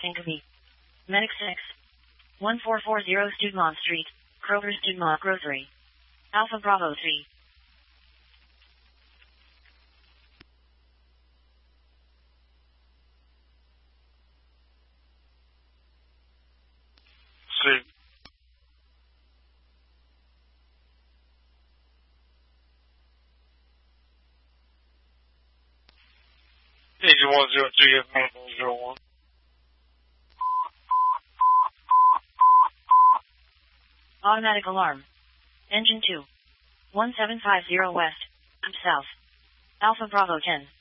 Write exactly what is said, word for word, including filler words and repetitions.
Syncope. Medic six. one four four zero Studmont Street, Kroger's Studmont Grocery. Alpha Bravo three. See. Agent one zero three F nine zero one. Automatic alarm. Engine two. one seven five zero West, South. Alpha Bravo ten.